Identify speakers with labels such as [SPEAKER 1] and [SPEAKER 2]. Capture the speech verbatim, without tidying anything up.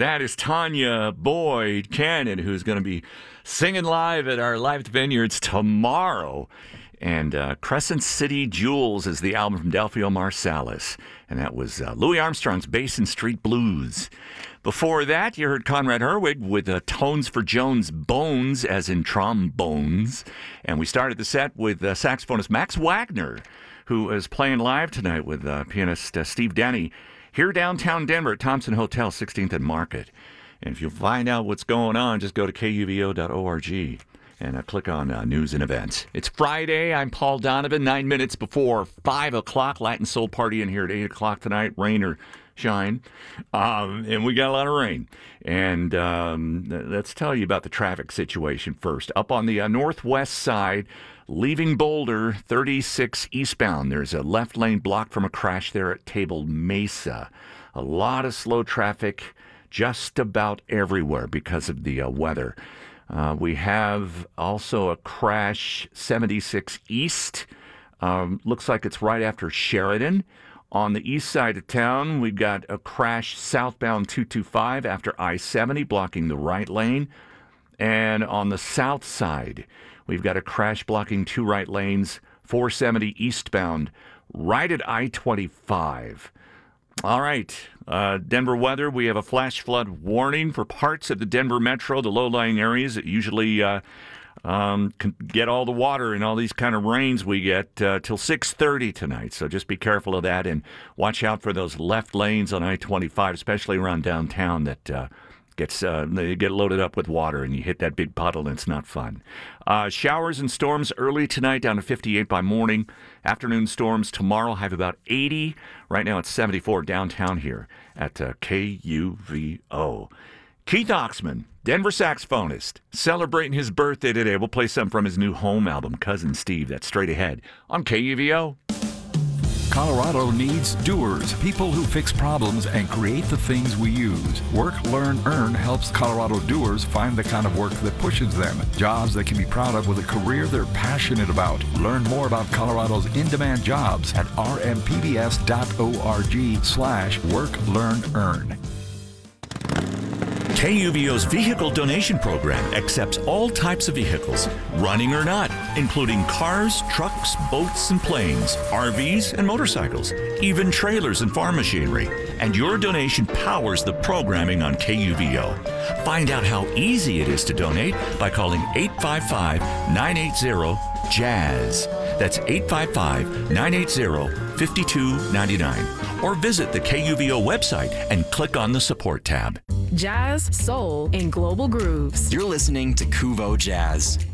[SPEAKER 1] That is Tanya Boyd Cannon, who's going to be singing live at our Live at the Vineyards tomorrow. And uh, Crescent City Jewels is the album from Delphio Marsalis. And that was uh, Louis Armstrong's Basin Street Blues. Before that, you heard Conrad Herwig with uh, Tones for Jones Bones, as in trombones. And we started the set with uh, saxophonist Max Wagner, who is playing live tonight with uh, pianist uh, Steve Denny here downtown Denver at Thompson Hotel, sixteenth and Market. And if you find out what's going on, just go to K U V O dot org and uh, click on uh, News and Events. It's Friday. I'm Paul Donovan, nine minutes before five o'clock. Latin Soul Party in here at eight o'clock tonight, rain or shine. Um, and we got a lot of rain. And um, let's tell you about the traffic situation first. Up on the uh, northwest side, leaving Boulder, thirty-six eastbound, there's a left lane blocked from a crash there at Table Mesa. A lot of slow traffic just about everywhere because of the uh, weather. Uh, we have also a crash seventy-six east. Um, looks like it's right after Sheridan. On the east side of town, we've got a crash southbound two twenty-five after I seventy, blocking the right lane. And on the south side, we've got a crash blocking two right lanes, four seventy eastbound, right at I twenty-five. All right, uh, Denver weather. We have a flash flood warning for parts of the Denver metro, the low-lying areas that usually uh, um, can get all the water and all these kind of rains we get uh, till six thirty tonight. So just be careful of that and watch out for those left lanes on I twenty-five, especially around downtown that uh, gets uh, they get loaded up with water and you hit that big puddle and it's not fun. Uh, showers and storms early tonight down to fifty-eight by morning. Afternoon storms tomorrow have about eighty. Right now it's seventy-four downtown here at uh, K U V O. Keith Oxman, Denver saxophonist, celebrating his birthday today. We'll play some from his new home album, Cousin Steve. That's straight ahead on K U V O.
[SPEAKER 2] Colorado needs doers, people who fix problems and create the things we use. Work, Learn, Earn helps Colorado doers find the kind of work that pushes them. Jobs they can be proud of with a career they're passionate about. Learn more about Colorado's in-demand jobs at r m p b s dot org slash work, learn, earn.
[SPEAKER 3] K U V O's vehicle donation program accepts all types of vehicles, running or not, including cars, trucks, boats, and planes, R Vs, and motorcycles, even trailers and farm machinery. And your donation powers the programming on K U V O. Find out how easy it is to donate by calling eight five five, nine eight zero, jazz. That's eight five five, nine eight zero, five two nine nine. Or visit the K U V O website and click on the support tab.
[SPEAKER 4] Jazz, soul, and global grooves.
[SPEAKER 5] You're listening to Kuvo Jazz.